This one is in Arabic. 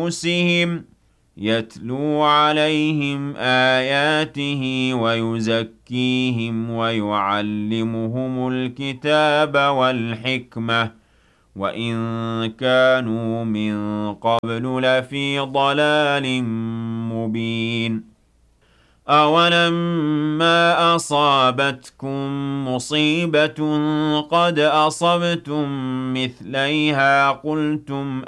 أنفسهم يتلو عليهم آياته ويزكيهم ويعلمهم الكتاب والحكمة وإن كانوا من قبل لفي ضلال مبين أولما أصابتكم مصيبة قد أصبتم مثليها قلتم